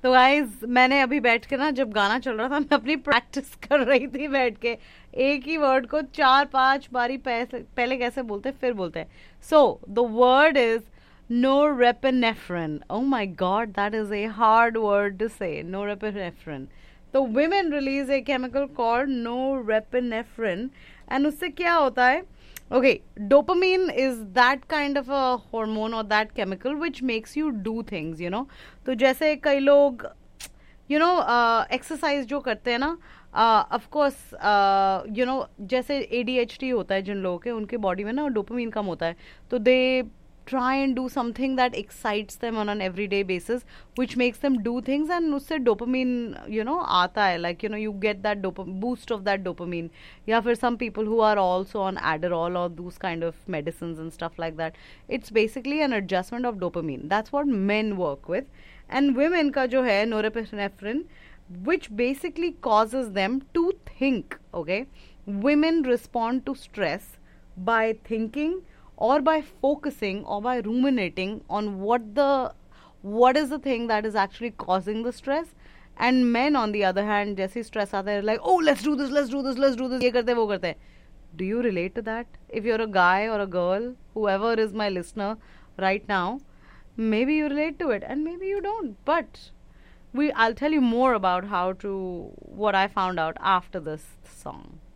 तो गाइज मैंने अभी बैठ के ना, जब गाना चल रहा था, मैं अपनी प्रैक्टिस कर रही थी बैठ के, एक ही वर्ड को 4-5 बारी पहले कैसे बोलते हैं फिर बोलते हैं. So the word is norepinephrine. Oh my god, that is a hard word to say. Norepinephrine. तो women release a chemical called norepinephrine, and उससे क्या होता है? Okay, dopamine is that kind of a hormone or that chemical which makes you do things, you know. तो जैसे कई लोग exercise जो करते हैं ना, ऑफ कोर्स जैसे ADHD होता है जिन लोगों के, उनके बॉडी में ना डोपामीन कम होता है, तो दे try and do something that excites them on an everyday basis, which makes them do things, and उससे dopamine आता है, like you get that boost of that dopamine. या फिर some people who are also on Adderall or those kind of medicines and stuff like that, it's basically an adjustment of dopamine. That's what men work with. And women का जो है norepinephrine, which basically causes them to think. Okay, women respond to stress by thinking, or by focusing, or by ruminating on what is the thing that is actually causing the stress. And men on the other hand, जैसे stress आता है, like, oh, let's do this, ये करते वो करते. Do you relate to that? If you're a guy or a girl, whoever is my listener right now, maybe you relate to it and maybe you don't, but I'll tell you more about what I found out after this song.